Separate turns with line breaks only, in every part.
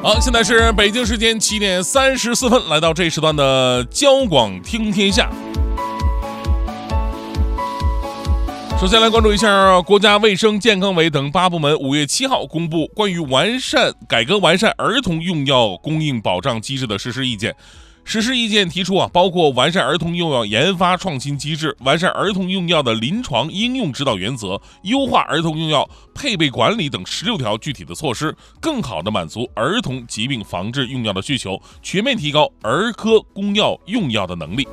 好，现在是北京时间7:34，来到这一时段的交广听天下。首先来关注一下国家卫生健康委等8部门5月7号公布关于改革完善儿童用药供应保障机制的实施意见。实施意见提出包括完善儿童用药研发创新机制，完善儿童用药的临床应用指导原则，优化儿童用药配备管理等16条具体的措施，更好地满足儿童疾病防治用药的需求，全面提高儿科公药用药的能力。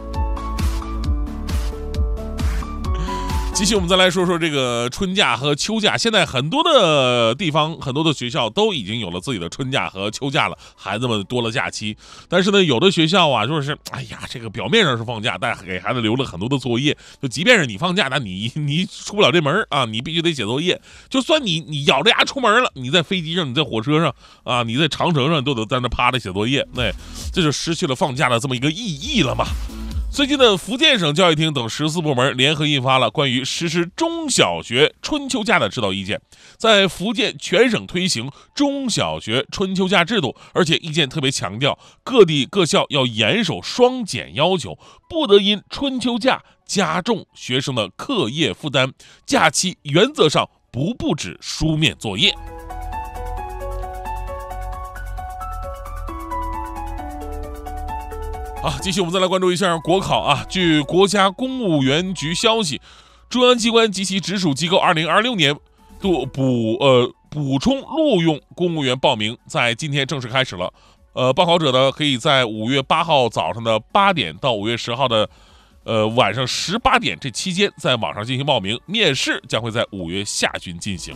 继续，我们再来说说这个春假和秋假。现在很多的地方、很多的学校都已经有了自己的春假和秋假了，孩子们多了假期。但是呢，有的学校啊，就是这个表面上是放假，但给孩子留了很多的作业。就即便是你放假，那你出不了这门啊，你必须得写作业。就算你咬着牙出门了，你在飞机上、你在火车上啊、你在长城上，都得在那趴着写作业。这就失去了放假的这么一个意义了嘛。最近的福建省教育厅等14部门联合印发了关于实施中小学春秋假的指导意见，在福建全省推行中小学春秋假制度，而且意见特别强调各地各校要严守双减要求，不得因春秋假加重学生的课业负担，假期原则上不布置书面作业。好，继续我们再来关注一下国考啊。据国家公务员局消息，中央机关及其直属机构2026年度补充录用公务员报名在今天正式开始了。报考者呢可以在5月8号早上的8点到5月10号的晚上18点这期间在网上进行报名，面试将会在5月下旬进行。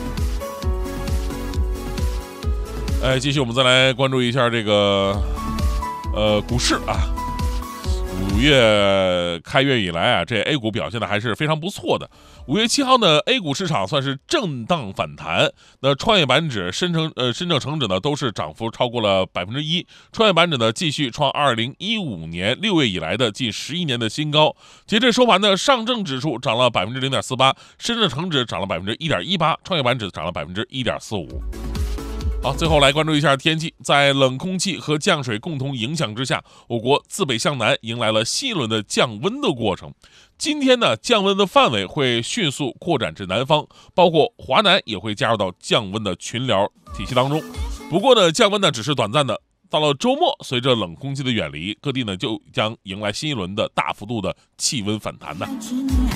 继续我们再来关注一下这个股市啊。5月开月以来啊，这 A 股表现的还是非常不错的。5月7号呢 ，A 股市场算是震荡反弹。那创业板指、深证成指呢，都是涨幅超过了1%。创业板指呢，继续创2015年6月以来的近11年的新高。截至收盘呢，上证指数涨了0.48%，深证成指涨了1.18%，创业板指涨了1.45%。好，最后来关注一下天气。在冷空气和降水共同影响之下，我国自北向南迎来了新一轮的降温的过程。今天呢，降温的范围会迅速扩展至南方，包括华南也会加入到降温的群聊体系当中。不过呢，降温呢只是短暂的，到了周末，随着冷空气的远离，各地呢就将迎来新一轮的大幅度的气温反弹呢。